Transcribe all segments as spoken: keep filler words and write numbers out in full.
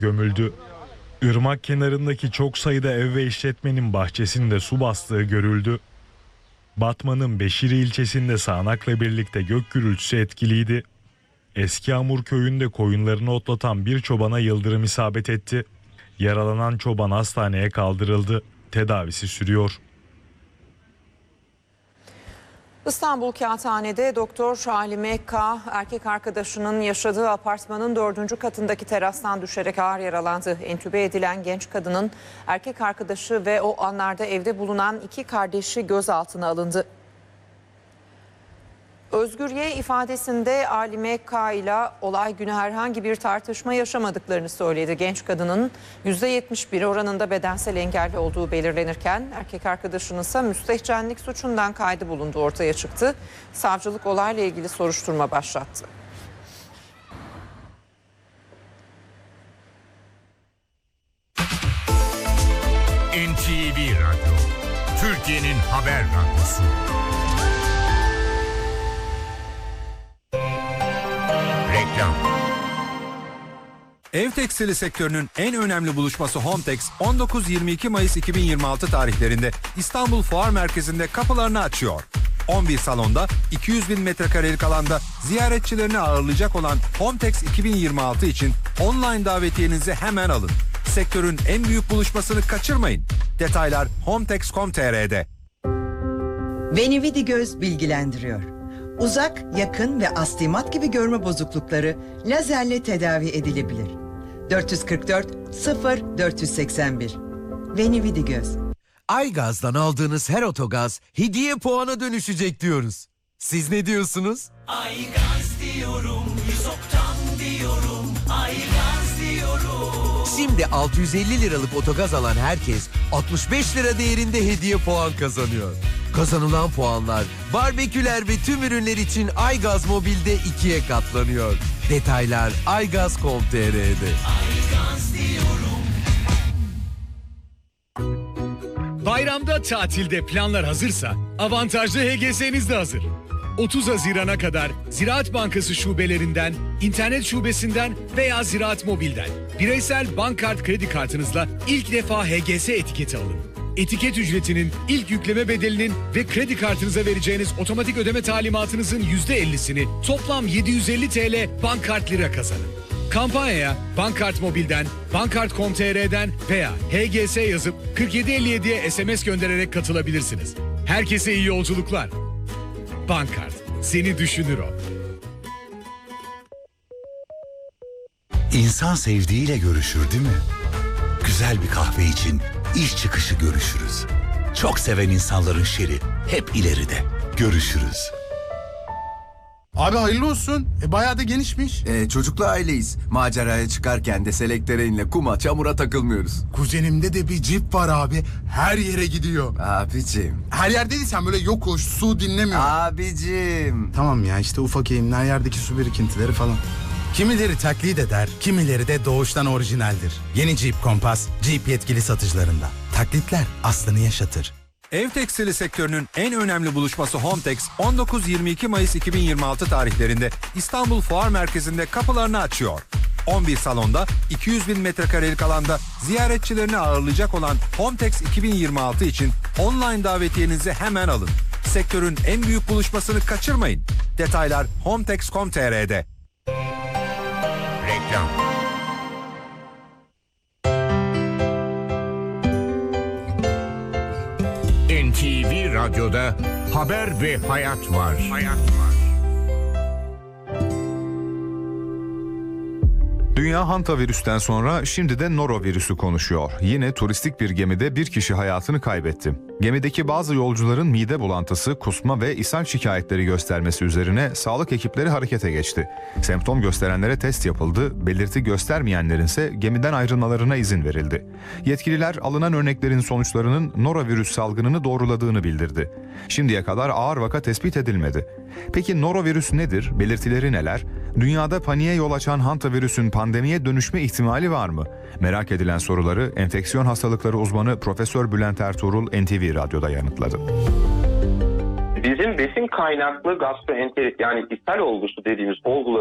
gömüldü. Irmak kenarındaki çok sayıda ev ve işletmenin bahçesinde su bastığı görüldü. Batman'ın Beşiri ilçesinde sağanakla birlikte gök gürültüsü etkiliydi. Eskiamur köyünde koyunlarını otlatan bir çobana yıldırım isabet etti. Yaralanan çoban hastaneye kaldırıldı. Tedavisi sürüyor. İstanbul Kağıthane'de Doktor Halime K. erkek arkadaşının yaşadığı apartmanın dördüncü katındaki terastan düşerek ağır yaralandı. Entübe edilen genç kadının erkek arkadaşı ve o anlarda evde bulunan iki kardeşi gözaltına alındı. Özgür Y ifadesinde Halime K ile olay günü herhangi bir tartışma yaşamadıklarını söyledi. Genç kadının yüzde yetmiş bir oranında bedensel engelli olduğu belirlenirken erkek arkadaşının ise müstehcenlik suçundan kaydı bulunduğu ortaya çıktı. Savcılık olayla ilgili soruşturma başlattı. N T V Radyo, Türkiye'nin haber radyosu. Reklam. Ev tekstili sektörünün en önemli buluşması Homtex on dokuz yirmi iki Mayıs iki bin yirmi altı tarihlerinde İstanbul Fuar Merkezi'nde kapılarını açıyor. on bir salonda iki yüz bin metrekarelik alanda ziyaretçilerini ağırlayacak olan Homtex iki bin yirmi altı için online davetiyenizi hemen alın. Sektörün en büyük buluşmasını kaçırmayın. Detaylar homtex nokta com nokta t r'de. Venividi Göz bilgilendiriyor. Uzak, yakın ve astigmat gibi görme bozuklukları lazerle tedavi edilebilir. dört yüz kırk dört sıfır dört yüz seksen bir Venividi Göz. Aygaz'dan aldığınız her otogaz hediye puana dönüşecek diyoruz. Siz ne diyorsunuz? Aygaz diyorum, yüz oktan diyorum, Aygaz diyorum. Şimdi altı yüz elli liralık otogaz alan herkes altmış beş lira değerinde hediye puan kazanıyor. Kazanılan puanlar barbeküler ve tüm ürünler için Aygaz Mobil'de ikiye katlanıyor. Detaylar aygaz nokta com nokta t r'de. Aygaz diyorum. Bayramda tatilde planlar hazırsa avantajlı H G S'niz de hazır. otuz Haziran'a kadar Ziraat Bankası şubelerinden, internet şubesinden veya Ziraat Mobil'den bireysel bankkart kredi kartınızla ilk defa H G S etiketi alın. Etiket ücretinin, ilk yükleme bedelinin ve kredi kartınıza vereceğiniz otomatik ödeme talimatınızın yüzde ellisini toplam yedi yüz elli TL bankkart lira kazanın. Kampanyaya Bankkart Mobil'den, bankkart nokta com nokta t r'den veya H G S yazıp kırk yedi elli yediye S M S göndererek katılabilirsiniz. Herkese iyi yolculuklar. Bankkart, seni düşünür o. İnsan sevdiğiyle görüşür değil mi? Güzel bir kahve için iş çıkışı görüşürüz. Çok seven insanların şeri hep ileride. Görüşürüz. Abi hayırlı olsun. E, bayağı da genişmiş. E, çocuklu aileyiz. Maceraya çıkarken de selektere inle kuma çamura takılmıyoruz. Kuzenimde de bir cip var abi. Her yere gidiyor. Abicim. Her yerde değilsen böyle yokuş, su dinlemiyor. Abicim. Tamam ya işte ufak eğimli her yerdeki su birikintileri falan. Kimileri taklit eder, kimileri de doğuştan orijinaldir. Yeni Jeep Compass, Jeep yetkili satıcılarında. Taklitler aslını yaşatır. Ev tekstili sektörünün en önemli buluşması Homtex on dokuz yirmi iki Mayıs iki bin yirmi altı tarihlerinde İstanbul Fuar Merkezi'nde kapılarını açıyor. on bir salonda iki yüz bin metrekarelik alanda ziyaretçilerini ağırlayacak olan Homtex iki bin yirmi altı için online davetiyenizi hemen alın. Sektörün en büyük buluşmasını kaçırmayın. Detaylar homtex nokta com nokta t r'de. Reklam. N T V Radyo'da haber ve hayat var. Hayat var. Dünya hantavirüsten sonra şimdi de norovirüsü konuşuyor. Yine turistik bir gemide bir kişi hayatını kaybetti. Gemideki bazı yolcuların mide bulantısı, kusma ve ishal şikayetleri göstermesi üzerine sağlık ekipleri harekete geçti. Semptom gösterenlere test yapıldı, belirti göstermeyenlerin ise gemiden ayrılmalarına izin verildi. Yetkililer alınan örneklerin sonuçlarının norovirüs salgınını doğruladığını bildirdi. Şimdiye kadar ağır vaka tespit edilmedi. Peki norovirüs nedir? Belirtileri neler? Dünyada paniğe yol açan hantavirüsün pandemiye dönüşme ihtimali var mı? Merak edilen soruları enfeksiyon hastalıkları uzmanı Profesör Bülent Ertuğrul N T V Radyo'da yanıtladı. Bizim besin kaynaklı gastroenterit yani ishal olgusu dediğimiz olguların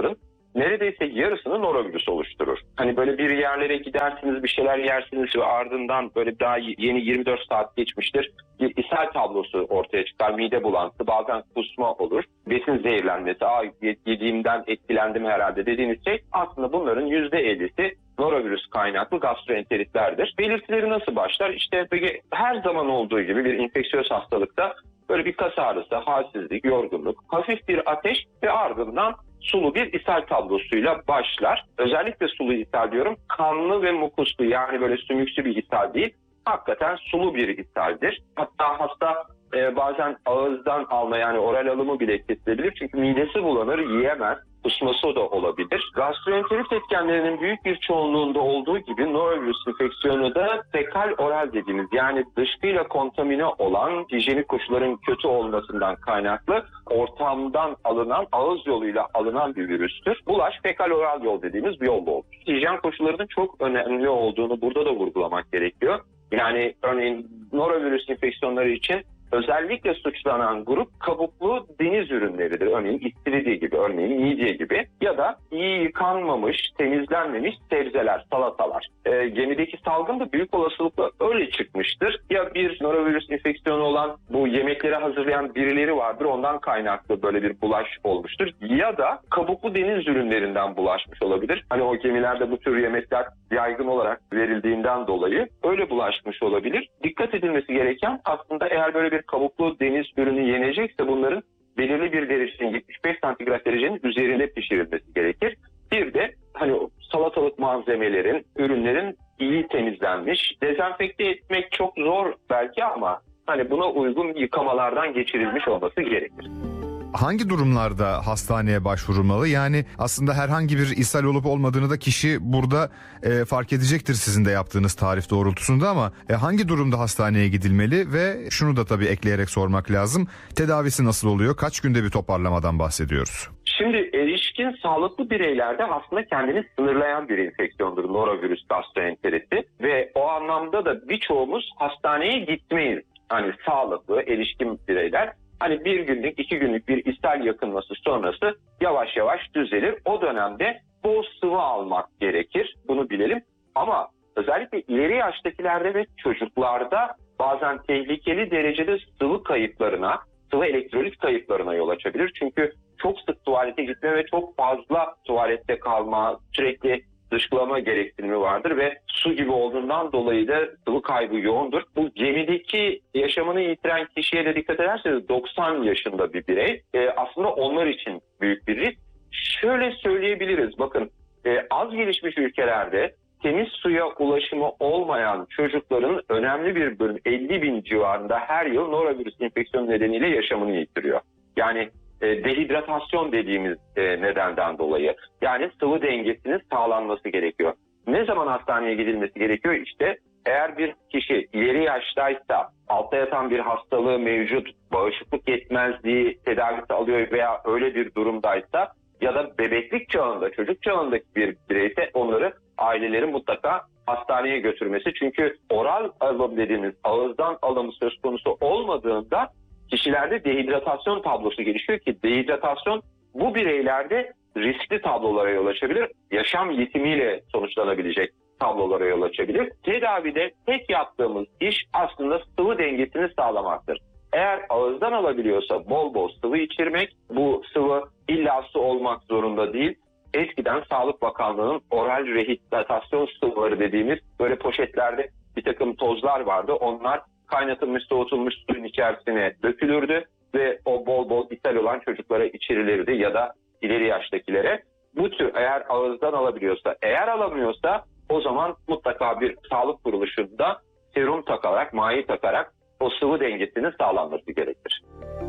neredeyse yarısını norovirüs oluşturur. Hani böyle bir yerlere gidersiniz, bir şeyler yersiniz ve ardından böyle daha yeni yirmi dört saat geçmiştir. Bir ishal tablosu ortaya çıkar, mide bulantısı, bazen kusma olur, besin zehirlenmesi, aa yediğimden etkilendim herhalde dediğiniz şey aslında bunların yüzde ellisi norovirüs kaynaklı gastroenteritlerdir. Belirtileri nasıl başlar? İşte her zaman olduğu gibi bir infeksiyöz hastalıkta böyle bir kas ağrısı, halsizlik, yorgunluk, hafif bir ateş ve ardından sulu bir ishal tablosuyla başlar. Özellikle sulu ishal diyorum, kanlı ve mukuslu, yani böyle sümüksü bir ishal değil. Hakikaten sulu bir ishaldir. Hatta hasta e, bazen ağızdan alma, yani oral alımı bile kesilebilir. Çünkü midesi bulanır, yiyemez. Kusması da olabilir. Gastroenterit etkenlerinin büyük bir çoğunluğunda olduğu gibi norovirüs enfeksiyonu da fekal oral dediğimiz, yani dışkıyla kontamine olan, hijyenik koşulların kötü olmasından kaynaklı ortamdan alınan, ağız yoluyla alınan bir virüstür. Bulaş fekal oral yol dediğimiz bir yolla olur. Hijyen koşullarının çok önemli olduğunu burada da vurgulamak gerekiyor. Yani örneğin norovirüs enfeksiyonları için özellikle suçlanan grup kabuklu deniz ürünleridir. Örneğin istiridye gibi, örneğin midye gibi ya da iyi yıkanmamış, temizlenmemiş sebzeler, salatalar. E, gemideki salgın da büyük olasılıkla öyle çıkmıştır. Ya bir norovirüs enfeksiyonu olan bu yemekleri hazırlayan birileri vardır, ondan kaynaklı böyle bir bulaş olmuştur. Ya da kabuklu deniz ürünlerinden bulaşmış olabilir. Hani o gemilerde bu tür yemekler yaygın olarak verildiğinden dolayı öyle bulaşmış olabilir. Dikkat edilmesi gereken aslında eğer böyle bir kabuklu deniz ürünü yenecekse bunların belirli bir derecenin, yetmiş beş santigrat derecenin üzerinde pişirilmesi gerekir. Bir de hani salatalık malzemelerin, ürünlerin iyi temizlenmiş, dezenfekte etmek çok zor belki ama hani buna uygun yıkamalardan geçirilmiş olması gerekir. Hangi durumlarda hastaneye başvurulmalı? Yani aslında herhangi bir ishal olup olmadığını da kişi burada e, fark edecektir sizin de yaptığınız tarif doğrultusunda ama e, hangi durumda hastaneye gidilmeli ve şunu da tabii ekleyerek sormak lazım. Tedavisi nasıl oluyor? Kaç günde bir toparlamadan bahsediyoruz? Şimdi erişkin sağlıklı bireylerde aslında kendini sınırlayan bir enfeksiyondur norovirüs gastroenteriti ve o anlamda da birçoğumuz hastaneye gitmeyiz. Hani sağlıklı erişkin bireyler hani bir günlük, iki günlük bir ishal yakınması sonrası yavaş yavaş düzelir. O dönemde bol sıvı almak gerekir. Bunu bilelim. Ama özellikle ileri yaştakilerde ve çocuklarda bazen tehlikeli derecede sıvı kayıplarına, sıvı elektrolit kayıplarına yol açabilir. Çünkü çok sık tuvalete gitme ve çok fazla tuvalette kalma, sürekli dışkılama gereksinimi vardır ve su gibi olduğundan dolayı da sıvı kaybı yoğundur. Bu gemideki yaşamını yitiren kişiye de dikkat ederseniz doksan yaşında bir birey. E, aslında onlar için büyük bir risk. Şöyle söyleyebiliriz, bakın e, az gelişmiş ülkelerde temiz suya ulaşımı olmayan çocukların önemli bir bölüm, elli bin civarında her yıl norovirüs enfeksiyonu nedeniyle yaşamını yitiriyor. Yani E, dehidratasyon dediğimiz e, nedenden dolayı. Yani sıvı dengesinin sağlanması gerekiyor. Ne zaman hastaneye gidilmesi gerekiyor? İşte eğer bir kişi ileri yaştaysa, altta yatan bir hastalığı mevcut, bağışıklık yetmezliği tedavisi alıyor veya öyle bir durumdaysa ya da bebeklik çağında, çocuk çağındaki bir bireyse onları ailelerin mutlaka hastaneye götürmesi. Çünkü oral alım dediğimiz ağızdan alımı söz konusu olmadığında kişilerde dehidratasyon tablosu gelişiyor ki dehidratasyon bu bireylerde riskli tablolara yol açabilir. Yaşam yitimiyle sonuçlanabilecek tablolara yol açabilir. Tedavide tek yaptığımız iş aslında sıvı dengesini sağlamaktır. Eğer ağızdan alabiliyorsa bol bol sıvı içirmek, bu sıvı illa su olmak zorunda değil. Eskiden Sağlık Bakanlığı'nın oral rehidratasyon sıvıları dediğimiz böyle poşetlerde bir takım tozlar vardı. Onlar kaynatılmış, soğutulmuş suyun içerisine dökülürdü ve o bol bol ishal olan çocuklara içirilirdi ya da ileri yaştakilere. Bu tür eğer ağızdan alabiliyorsa, eğer alamıyorsa o zaman mutlaka bir sağlık kuruluşunda serum takarak, mayi takarak o sıvı dengesinin sağlanması gerekir.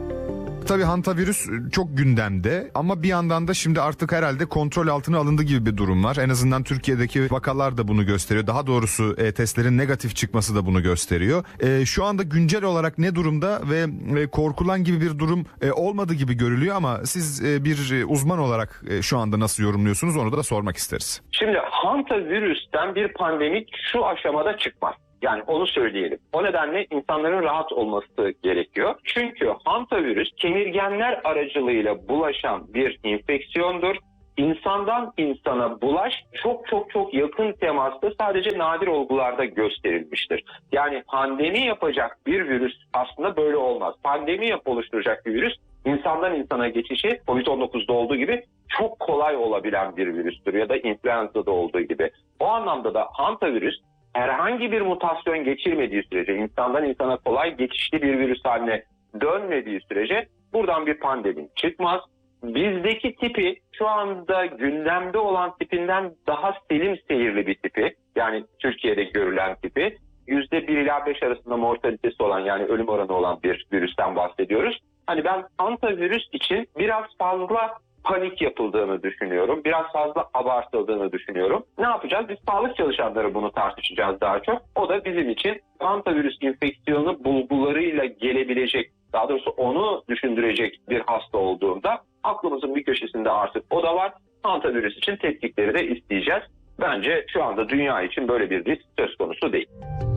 Tabii hantavirüs çok gündemde ama bir yandan da şimdi artık herhalde kontrol altına alındı gibi bir durum var. En azından Türkiye'deki vakalar da bunu gösteriyor. Daha doğrusu e, testlerin negatif çıkması da bunu gösteriyor. E, şu anda güncel olarak ne durumda ve e, korkulan gibi bir durum e, olmadı gibi görülüyor ama siz e, bir uzman olarak e, şu anda nasıl yorumluyorsunuz onu da sormak isteriz. Şimdi hantavirüsten bir pandemik şu aşamada çıkmaz. Yani onu söyleyelim. O nedenle insanların rahat olması gerekiyor. Çünkü hantavirüs kemirgenler aracılığıyla bulaşan bir enfeksiyondur insandan insana bulaş çok çok çok yakın temasta sadece nadir olgularda gösterilmiştir. Yani pandemi yapacak bir virüs aslında böyle olmaz. Pandemi yap oluşturacak bir virüs insandan insana geçişi kovid on dokuzda olduğu gibi çok kolay olabilen bir virüstür ya da influenza'da olduğu gibi. O anlamda da hantavirüs herhangi bir mutasyon geçirmediği sürece, insandan insana kolay geçişli bir virüs haline dönmediği sürece buradan bir pandemi çıkmaz. Bizdeki tipi şu anda gündemde olan tipinden daha selim seyirli bir tipi, yani Türkiye'de görülen tipi, yüzde bir ila beş arasında mortalitesi olan, yani ölüm oranı olan bir virüsten bahsediyoruz. Hani ben hantavirüs için biraz fazla panik yapıldığını düşünüyorum. Biraz fazla abartıldığını düşünüyorum. Ne yapacağız? Biz sağlık çalışanları bunu tartışacağız daha çok. O da bizim için hantavirüs enfeksiyonu bulgularıyla gelebilecek, daha doğrusu onu düşündürecek bir hasta olduğunda aklımızın bir köşesinde artık o da var. Hantavirüs için tetkikleri de isteyeceğiz. Bence şu anda dünya için böyle bir risk söz konusu değil.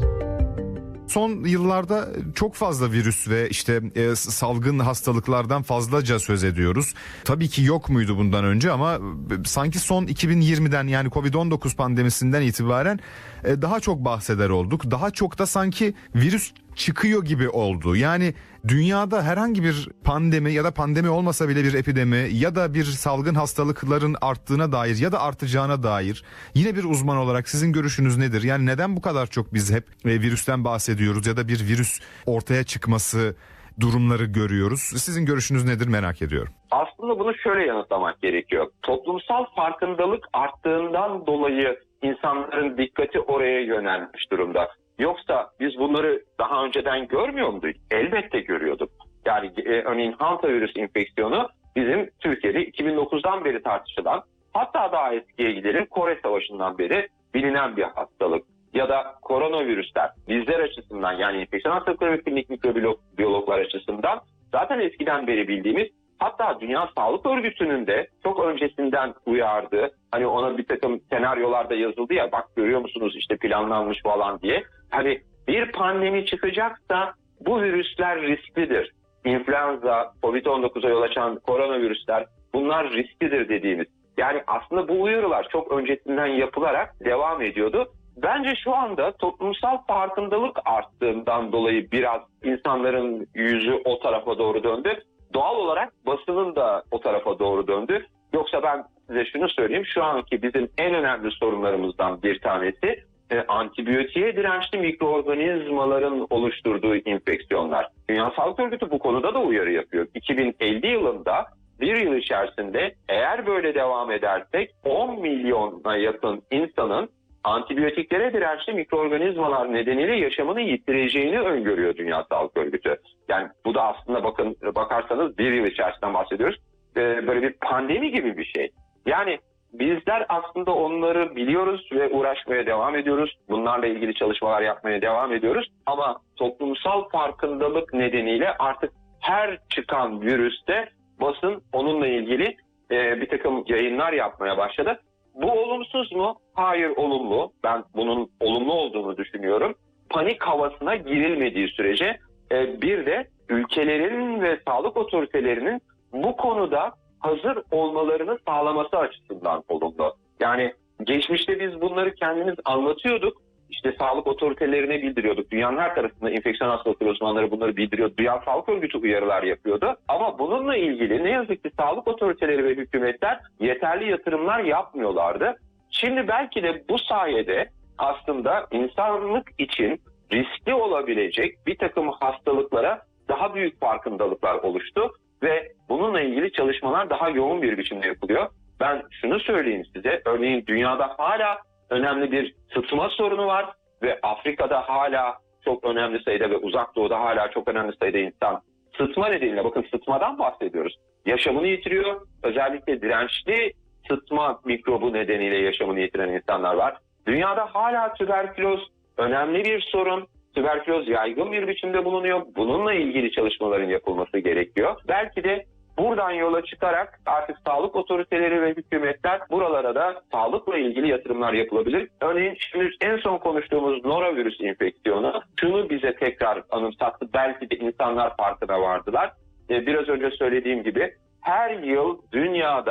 Son yıllarda çok fazla virüs ve işte e, salgın hastalıklardan fazlaca söz ediyoruz. Tabii ki yok muydu bundan önce ama sanki son iki bin yirmiden yani kovid on dokuz pandemisinden itibaren e, daha çok bahseder olduk. Daha çok da sanki virüs çıkıyor gibi oldu. Yani dünyada herhangi bir pandemi ya da pandemi olmasa bile bir epidemi ya da bir salgın hastalıkların arttığına dair ya da artacağına dair yine bir uzman olarak sizin görüşünüz nedir? Yani neden bu kadar çok biz hep virüsten bahsediyoruz ya da bir virüs ortaya çıkması durumları görüyoruz? Sizin görüşünüz nedir merak ediyorum. Aslında bunu şöyle yanıtlamak gerekiyor. Toplumsal farkındalık arttığından dolayı insanların dikkati oraya yönelmiş durumda. Yoksa biz bunları daha önceden görmüyor muyduk? Elbette görüyorduk. Yani e, örneğin hantavirüs enfeksiyonu bizim Türkiye'de iki bin dokuzdan beri tartışılan, hatta daha eskiye gidelim Kore Savaşı'ndan beri bilinen bir hastalık. Ya da koronavirüsler bizler açısından, yani enfeksiyon hastalıkları ve klinik mikrobiyologlar açısından zaten eskiden beri bildiğimiz, hatta Dünya Sağlık Örgütü'nün de çok öncesinden uyardığı, hani ona bir takım senaryolarda yazıldı ya, bak görüyor musunuz işte planlanmış falan diye. Hani bir pandemi çıkacaksa bu virüsler risklidir. İnfluenza, kovid on dokuza yol açan koronavirüsler, bunlar risklidir dediğimiz. Yani aslında bu uyarılar çok öncesinden yapılarak devam ediyordu. Bence şu anda toplumsal farkındalık arttığından dolayı biraz insanların yüzü o tarafa doğru döndü. Doğal olarak basının da o tarafa doğru döndü. Yoksa ben size şunu söyleyeyim, şu anki bizim en önemli sorunlarımızdan bir tanesi e, antibiyotiğe dirençli mikroorganizmaların oluşturduğu enfeksiyonlar. Dünya Sağlık Örgütü bu konuda da uyarı yapıyor. iki bin elli yılında bir yıl içerisinde eğer böyle devam edersek on milyona yakın insanın antibiyotiklere dirençli mikroorganizmalar nedeniyle yaşamını yitireceğini öngörüyor Dünya Sağlık Örgütü. Yani bu da aslında bakın bakarsanız bir yıl içerisinden bahsediyoruz. Ee, böyle bir pandemi gibi bir şey. Yani bizler aslında onları biliyoruz ve uğraşmaya devam ediyoruz. Bunlarla ilgili çalışmalar yapmaya devam ediyoruz. Ama toplumsal farkındalık nedeniyle artık her çıkan virüste basın onunla ilgili e, bir takım yayınlar yapmaya başladı. Bu olumsuz mu? Hayır, olumlu. Ben bunun olumlu olduğunu düşünüyorum. Panik havasına girilmediği sürece e, bir de ülkelerin ve sağlık otoritelerinin bu konuda hazır olmalarını sağlaması açısından olumlu. Yani geçmişte biz bunları kendimiz anlatıyorduk. İşte sağlık otoritelerine bildiriyorduk. Dünyanın her tarafında enfeksiyon hastalıkları uzmanları bunları bildiriyordu. Dünya Sağlık Örgütü uyarılar yapıyordu. Ama bununla ilgili ne yazık ki sağlık otoriteleri ve hükümetler yeterli yatırımlar yapmıyorlardı. Şimdi belki de bu sayede aslında insanlık için riskli olabilecek bir takım hastalıklara daha büyük farkındalıklar oluştu ve bununla ilgili çalışmalar daha yoğun bir biçimde yapılıyor. Ben şunu söyleyeyim size, örneğin dünyada hala önemli bir sıtma sorunu var ve Afrika'da hala çok önemli sayıda ve Uzak Doğu'da hala çok önemli sayıda insan sıtma nedeniyle, bakın sıtmadan bahsediyoruz, yaşamını yitiriyor. Özellikle dirençli sıtma mikrobu nedeniyle yaşamını yitiren insanlar var. Dünyada hala tüberküloz önemli bir sorun. Tüberküloz yaygın bir biçimde bulunuyor. Bununla ilgili çalışmaların yapılması gerekiyor. Belki de buradan yola çıkarak artık sağlık otoriteleri ve hükümetler buralara da sağlıkla ilgili yatırımlar yapılabilir. Örneğin şimdi en son konuştuğumuz norovirüs enfeksiyonu şunu bize tekrar anımsattı. Belki de insanlar farkına vardılar. Biraz önce söylediğim gibi her yıl dünyada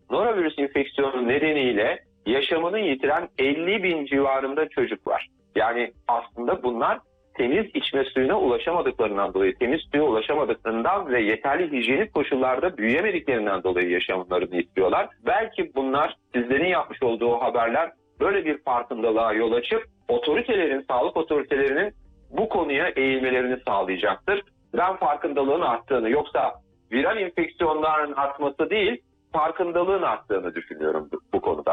norovirüs enfeksiyonu nedeniyle yaşamını yitiren elli bin civarında çocuk var. Yani aslında bunlar temiz içme suyuna ulaşamadıklarından dolayı, temiz suya ulaşamadıklarından ve yeterli hijyenik koşullarda büyüyemediklerinden dolayı yaşamlarını yitiriyorlar. Belki bunlar, sizlerin yapmış olduğu haberler böyle bir farkındalığa yol açıp otoritelerin, sağlık otoritelerinin bu konuya eğilmelerini sağlayacaktır. Ben farkındalığın arttığını, yoksa viral enfeksiyonların artması değil, farkındalığın arttığını düşünüyorum bu, bu konuda.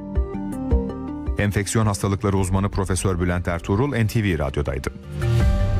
Enfeksiyon hastalıkları uzmanı Profesör Bülent Ertuğrul N T V Radyo'daydı.